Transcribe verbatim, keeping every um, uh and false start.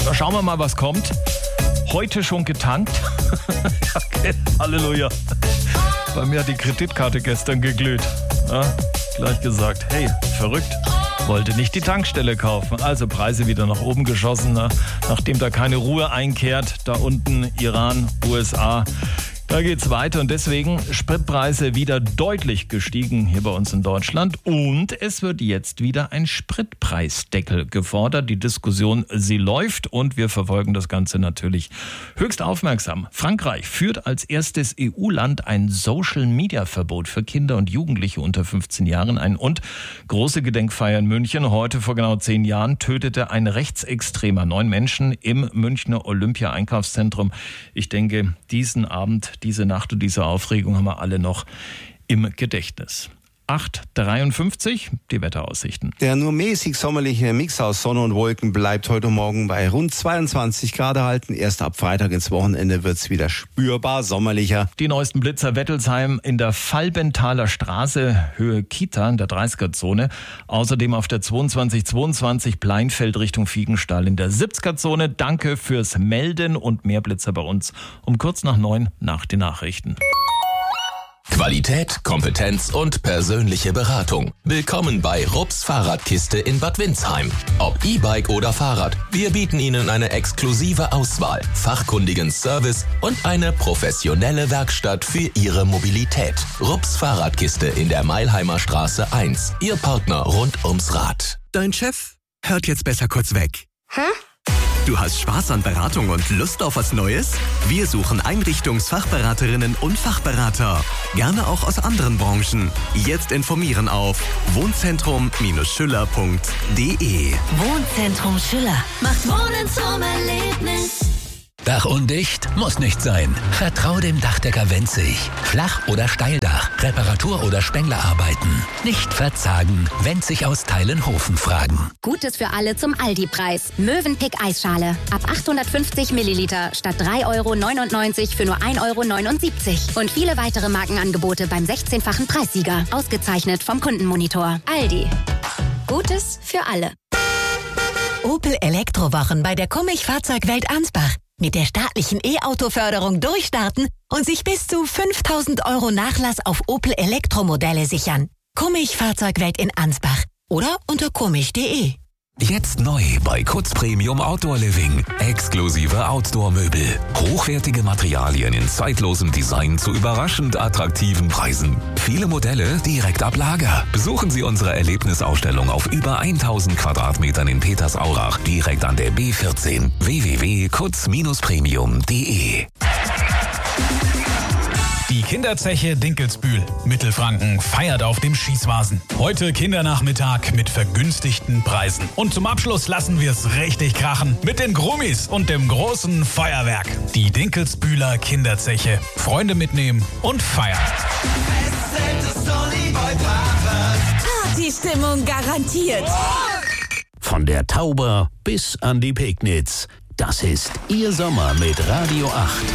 Da schauen wir mal, was kommt. Heute schon getankt. Okay, Halleluja. Bei mir hat die Kreditkarte gestern geglüht. Ja, gleich gesagt, hey, verrückt. Wollte nicht die Tankstelle kaufen. Also Preise wieder nach oben geschossen, ne? Nachdem da keine Ruhe einkehrt. Da unten Iran, U S A. Da geht's weiter und deswegen Spritpreise wieder deutlich gestiegen hier bei uns in Deutschland. Und es wird jetzt wieder ein Spritpreisdeckel gefordert. Die Diskussion, sie läuft und wir verfolgen das Ganze natürlich höchst aufmerksam. Frankreich führt als erstes E U-Land ein Social-Media-Verbot für Kinder und Jugendliche unter fünfzehn Jahren ein. Und große Gedenkfeier in München. Heute vor genau zehn Jahren tötete ein Rechtsextremer neun Menschen im Münchner Olympia-Einkaufszentrum. Ich denke, diesen Abend, diese Nacht und diese Aufregung haben wir alle noch im Gedächtnis. acht Uhr dreiundfünfzig, die Wetteraussichten. Der nur mäßig sommerliche Mix aus Sonne und Wolken bleibt heute Morgen bei rund zweiundzwanzig Grad halten. Erst ab Freitag ins Wochenende wird es wieder spürbar sommerlicher. Die neuesten Blitzer Wettelsheim in der Fallbenthaler Straße, Höhe Kita in der dreißiger-Zone. Außerdem auf der zweiundzwanzig zweiundzwanzig Pleinfeld Richtung Fiegenstall in der siebziger-Zone. Danke fürs Melden und mehr Blitzer bei uns um kurz nach neun nach den Nachrichten. Qualität, Kompetenz und persönliche Beratung. Willkommen bei Rups Fahrradkiste in Bad Windsheim. Ob E-Bike oder Fahrrad, wir bieten Ihnen eine exklusive Auswahl, fachkundigen Service und eine professionelle Werkstatt für Ihre Mobilität. Rups Fahrradkiste in der Mailheimer Straße eins. Ihr Partner rund ums Rad. Dein Chef hört jetzt besser kurz weg. Hä? Du hast Spaß an Beratung und Lust auf was Neues? Wir suchen Einrichtungsfachberaterinnen und Fachberater. Gerne auch aus anderen Branchen. Jetzt informieren auf wohnzentrum Schüller punkt de. Wohnzentrum Schüller macht Wohnen zum Erlebnis. Dach undicht? Muss nicht sein. Vertrau dem Dachdecker Wenzig. Flach- oder Steildach, Reparatur- oder Spenglerarbeiten. Nicht verzagen. Wenzig aus Teilenhofen fragen. Gutes für alle zum Aldi-Preis. Mövenpick Eisschale. Ab achthundertfünfzig Milliliter statt drei Euro neunundneunzig für nur ein Euro neunundsiebzig. Und viele weitere Markenangebote beim sechzehnfachen Preissieger. Ausgezeichnet vom Kundenmonitor. Aldi. Gutes für alle. Opel Elektrowochen bei der Kummich Fahrzeugwelt Ansbach. Mit der staatlichen E-Auto-Förderung durchstarten und sich bis zu fünftausend Euro Nachlass auf Opel Elektromodelle sichern. Kummich Fahrzeugwelt in Ansbach oder unter kummich punkt de. Jetzt neu bei Kutz Premium Outdoor Living. Exklusive Outdoor-Möbel. Hochwertige Materialien in zeitlosem Design zu überraschend attraktiven Preisen. Viele Modelle direkt ab Lager. Besuchen Sie unsere Erlebnisausstellung auf über tausend Quadratmetern in Petersaurach. Direkt an der B vierzehn. w w w punkt kutz premium punkt de. Die Kinderzeche Dinkelsbühl, Mittelfranken, feiert auf dem Schießwasen. Heute Kindernachmittag mit vergünstigten Preisen. Und zum Abschluss lassen wir es richtig krachen mit den Grummis und dem großen Feuerwerk. Die Dinkelsbühler Kinderzeche. Freunde mitnehmen und feiern. Partystimmung garantiert. Von der Tauber bis an die Pegnitz. Das ist Ihr Sommer mit Radio acht.